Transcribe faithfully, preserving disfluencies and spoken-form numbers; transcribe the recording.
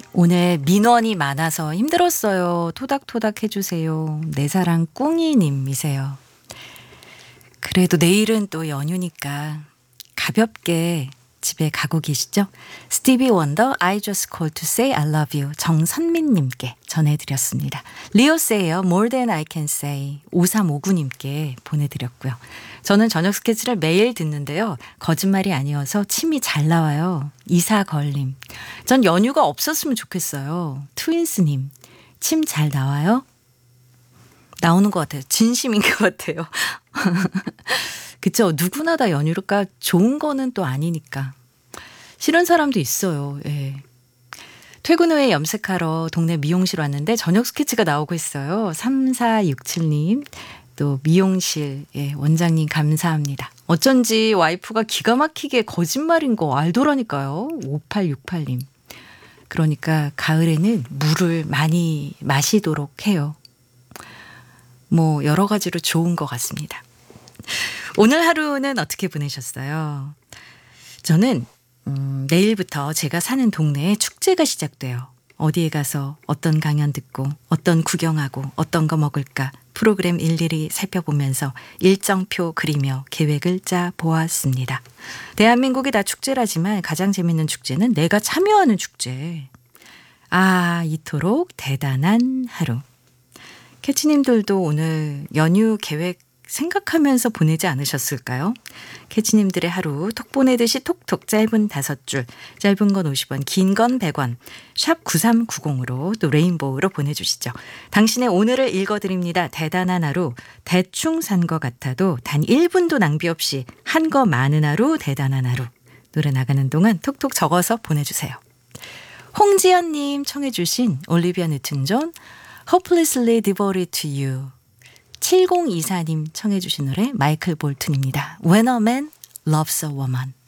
오늘 민원이 많아서 힘들었어요. 토닥토닥 해주세요. 내 사랑 꿍이님이세요. 그래도 내일은 또 연휴니까 가볍게 집에 가고 계시죠? 스티비 원더 I just called to say I love you 정선민님께 전해드렸습니다. 리오세이어 More than I can say 오삼오구님께 보내드렸고요. 저는 저녁 스케치를 매일 듣는데요. 거짓말이 아니어서 침이 잘 나와요. 이사걸님. 전 연휴가 없었으면 좋겠어요. 트윈스님. 침 잘 나와요? 나오는 것 같아요. 진심인 것 같아요. 그쵸? 누구나 다 연휴가 좋은 거는 또 아니니까. 싫은 사람도 있어요. 예. 퇴근 후에 염색하러 동네 미용실 왔는데 저녁 스케치가 나오고 있어요. 삼사육칠님. 또 미용실 예, 원장님 감사합니다. 어쩐지 와이프가 기가 막히게 거짓말인 거 알더라니까요. 오팔육팔님. 그러니까 가을에는 물을 많이 마시도록 해요. 뭐 여러 가지로 좋은 것 같습니다. 오늘 하루는 어떻게 보내셨어요? 저는 음, 내일부터 제가 사는 동네에 축제가 시작돼요. 어디에 가서 어떤 강연 듣고 어떤 구경하고 어떤 거 먹을까 프로그램 일일이 살펴보면서 일정표 그리며 계획을 짜 보았습니다. 대한민국이 다 축제라지만 가장 재밌는 축제는 내가 참여하는 축제. 아, 이토록 대단한 하루. 캐치님들도 오늘 연휴 계획 생각하면서 보내지 않으셨을까요? 캐치님들의 하루 톡 보내듯이 톡톡 짧은 다섯 줄, 짧은 건 오십 원, 긴 건 백 원, 샵 구삼구공으로 또 레인보우로 보내주시죠. 당신의 오늘을 읽어드립니다. 대단한 하루, 대충 산 것 같아도 단 일 분도 낭비 없이 한 거 많은 하루, 대단한 하루. 노래 나가는 동안 톡톡 적어서 보내주세요. 홍지연님 청해 주신 올리비아 뉴튼 존 Hopelessly Devoted to You. 칠공이사님 청해 주신 노래 마이클 볼튼입니다. When a Man Loves a Woman.